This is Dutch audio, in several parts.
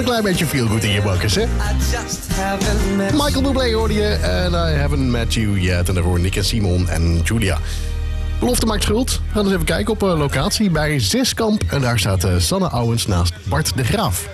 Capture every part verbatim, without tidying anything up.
klein beetje feel-good in je bakkers, hè? Michael Bublé hoorde je en I haven't met you yet. En daarvoor Nick en Simon en Julia. Belofte maakt schuld. We gaan eens even kijken op uh, locatie bij Zeskamp. En daar staat uh, Sanne Ouwens naast Bart de Graaf.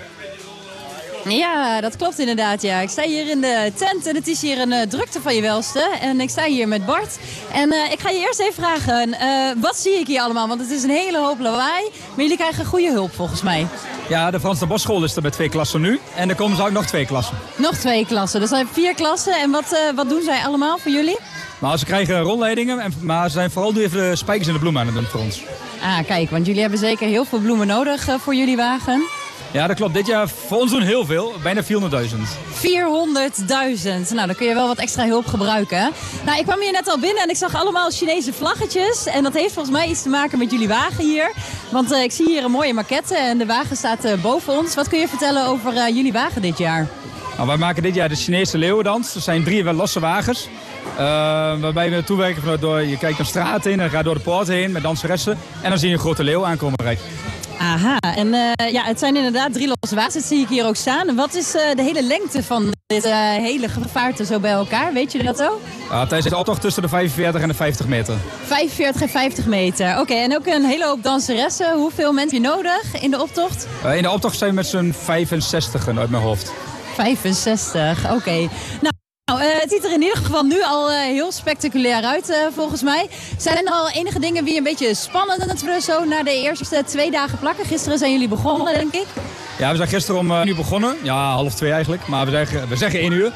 Ja, dat klopt inderdaad. Ja. Ik sta hier in de tent en het is hier een uh, drukte van je welste. En ik sta hier met Bart. En uh, ik ga je eerst even vragen, uh, wat zie ik hier allemaal? Want het is een hele hoop lawaai. Maar jullie krijgen goede hulp volgens mij. Ja, de Frans de Bosschool is er met twee klassen nu. En er komen zo ook nog twee klassen. Nog twee klassen. Dus er zijn vier klassen. En wat, uh, wat doen zij allemaal voor jullie? Nou, ze krijgen rolleidingen, en, maar ze zijn vooral nu even de spijkers in de bloemen aan het doen voor ons. Ah, kijk, want jullie hebben zeker heel veel bloemen nodig uh, voor jullie wagen. Ja, dat klopt. Dit jaar voor ons doen heel veel. Bijna vierhonderdduizend. vierhonderdduizend. Nou, dan kun je wel wat extra hulp gebruiken. Nou, ik kwam hier net al binnen en ik zag allemaal Chinese vlaggetjes. En dat heeft volgens mij iets te maken met jullie wagen hier. Want uh, ik zie hier een mooie maquette en de wagen staat uh, boven ons. Wat kun je vertellen over uh, jullie wagen dit jaar? Nou, wij maken dit jaar de Chinese leeuwendans. Er zijn drie wel losse wagens. Uh, waarbij we naartoe werken vanuit door, je kijkt een straat in en gaat door de poort heen met danseressen. En dan zie je een grote leeuw aankomen rijden. Aha, en uh, ja, het zijn inderdaad drie losse wagens, dat zie ik hier ook staan. Wat is uh, de hele lengte van dit uh, hele gevaarte zo bij elkaar? Weet je dat ook? Uh, tijdens de optocht tussen de vijfenveertig en de vijftig meter. vijfenveertig en vijftig meter, oké. Okay, en ook een hele hoop danseressen. Hoeveel mensen heb je nodig in de optocht? Uh, in de optocht zijn we met z'n vijfenzestig uit mijn hoofd. vijfenzestig, oké. Okay. Nou, Nou, uh, het ziet er in ieder geval nu al uh, heel spectaculair uit, uh, volgens mij. Zijn er al enige dingen die een beetje spannend worden zo na de eerste twee dagen plakken? Gisteren zijn jullie begonnen, denk ik. Ja, we zijn gisteren om uh, één uur begonnen. Ja, half twee eigenlijk. Maar we zeggen, we zeggen één uur.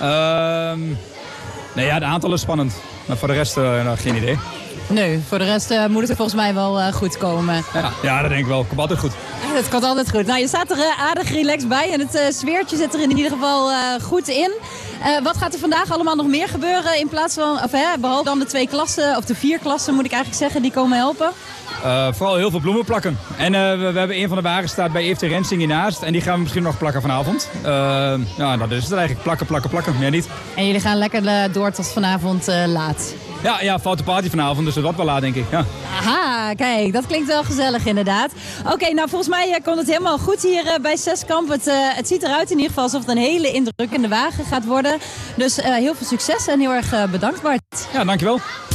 Uh, nee, ja, de aantal is spannend. Maar voor de rest, uh, nou, geen idee. Nee, voor de rest uh, moet het er volgens mij wel uh, goed komen. Ja, ja, dat denk ik wel. Komt altijd goed. Ja, dat komt altijd goed. Nou, je staat er uh, aardig relaxed bij en het uh, sfeertje zit er in ieder geval uh, goed in. Uh, wat gaat er vandaag allemaal nog meer gebeuren in plaats van, of, hè, behalve dan de twee klassen, of de vier klassen moet ik eigenlijk zeggen, die komen helpen? Uh, vooral heel veel bloemen plakken. En uh, we, we hebben een van de wagens staat bij E F T Rensing hiernaast. En die gaan we misschien nog plakken vanavond. Uh, ja, dat is het eigenlijk. Plakken, plakken, plakken. Meer niet. En jullie gaan lekker uh, door tot vanavond uh, laat? Ja, ja, foute party vanavond, dus dat wordt wel laat, denk ik. Ja. Aha, kijk, dat klinkt wel gezellig inderdaad. Oké, okay, nou volgens mij uh, komt het helemaal goed hier uh, bij Zeskamp. Het, uh, het ziet eruit in ieder geval alsof het een hele indrukwekkende wagen gaat worden. Dus uh, heel veel succes en heel erg uh, bedankt, Bart. Ja, dankjewel.